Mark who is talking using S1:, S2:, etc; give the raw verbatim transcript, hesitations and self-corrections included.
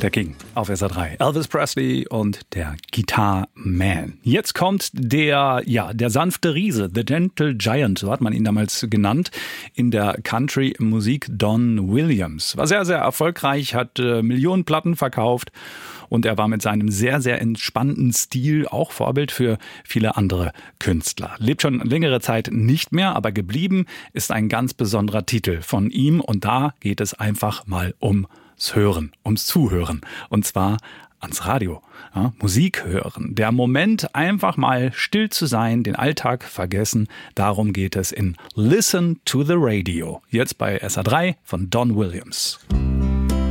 S1: Der King auf S R drei. Elvis Presley und der Guitar Man. Jetzt kommt der, ja, der sanfte Riese, The Gentle Giant, so hat man ihn damals genannt, in der Country-Musik Don Williams. War sehr, sehr erfolgreich, hat äh, Millionen Platten verkauft und er war mit seinem sehr, sehr entspannten Stil auch Vorbild für viele andere Künstler. Lebt schon längere Zeit nicht mehr, aber geblieben ist ein ganz besonderer Titel von ihm und da geht es einfach mal um Hören, ums Zuhören. Und zwar ans Radio. Ja, Musik hören. Der Moment, einfach mal still zu sein, den Alltag vergessen. Darum geht es in Listen to the Radio. Jetzt bei S R drei von Don Williams.